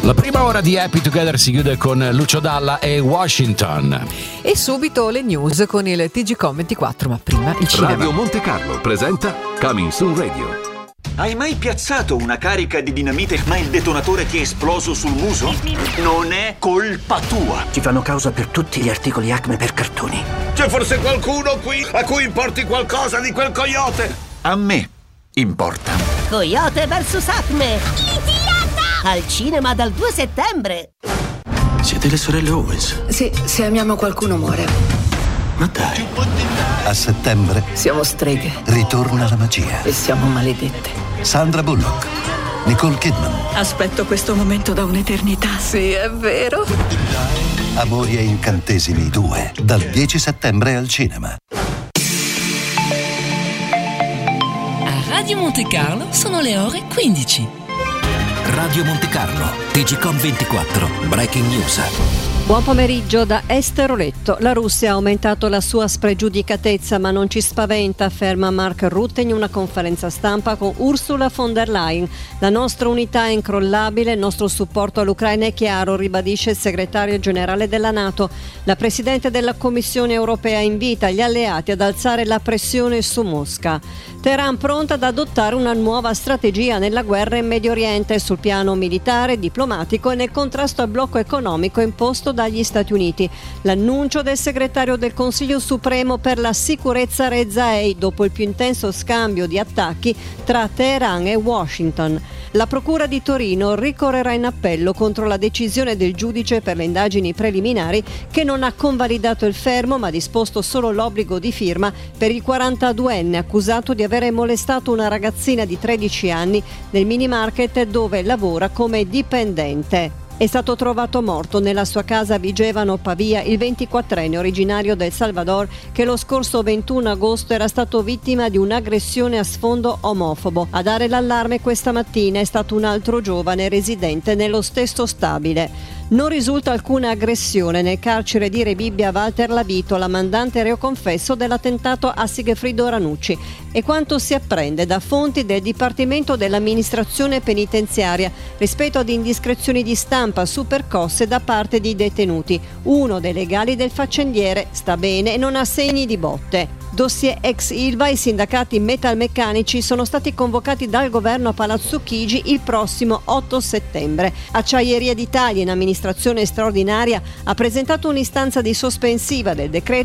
La prima ora di Happy Together si chiude con Lucio Dalla e Washington. E subito le news con il TGcom24, ma prima il cinema. Radio Monte Carlo presenta Coming Soon Radio. Hai mai piazzato una carica di dinamite ma il detonatore ti è esploso sul muso? Non è colpa tua. Ci fanno causa per tutti gli articoli Acme per cartoni. C'è forse qualcuno qui a cui importi qualcosa di quel coyote? A me importa. Coyote vs Acme. Al cinema dal 2 settembre. Siete le sorelle Owens? Sì, se amiamo qualcuno muore. Ma dai. A settembre Siamo streghe ritorna la magia. e siamo maledette. Sandra Bullock, Nicole Kidman, Aspetto questo momento da un'eternità. Sì, è vero. Amori e incantesimi 2, dal 10 settembre al cinema. A Radio Monte Carlo sono le ore 15. Radio Monte Carlo, TGcom24, Breaking News. Buon pomeriggio da Esther Oletto. La Russia ha aumentato la sua spregiudicatezza, ma non ci spaventa, afferma Mark Rutte in una conferenza stampa con Ursula von der Leyen. La nostra unità è incrollabile, il nostro supporto all'Ucraina è chiaro, ribadisce il segretario generale della NATO. La Presidente della Commissione europea invita gli alleati ad alzare la pressione su Mosca. Teheran pronta ad adottare una nuova strategia nella guerra in Medio Oriente, sul piano militare, diplomatico e nel contrasto al blocco economico imposto dagli Stati Uniti. L'annuncio del segretario del Consiglio Supremo per la sicurezza Rezaei dopo il più intenso scambio di attacchi tra Teheran e Washington. La Procura di Torino ricorrerà in appello contro la decisione del giudice per le indagini preliminari che non ha convalidato il fermo ma ha disposto solo l'obbligo di firma per il 42enne accusato di avere molestato una ragazzina di 13 anni nel mini market dove lavora come dipendente. È stato trovato morto nella sua casa a Vigevano, Pavia, il 24enne originario del Salvador che lo scorso 21 agosto era stato vittima di un'aggressione a sfondo omofobo. A dare l'allarme questa mattina è stato un altro giovane residente nello stesso stabile. Non risulta alcuna aggressione nel carcere di Rebibbia Walter Lavito, la mandante reo confesso dell'attentato a Sigfrido Ranucci, e quanto si apprende da fonti del Dipartimento dell'Amministrazione Penitenziaria rispetto ad indiscrezioni di stampa su percosse da parte di detenuti. Uno dei legali del faccendiere sta bene e non ha segni di botte. Dossier ex Ilva, i sindacati metalmeccanici sono stati convocati dal governo a Palazzo Chigi il prossimo 8 settembre. Acciaieria d'Italia, in amministrazione straordinaria, ha presentato un'istanza di sospensiva del decreto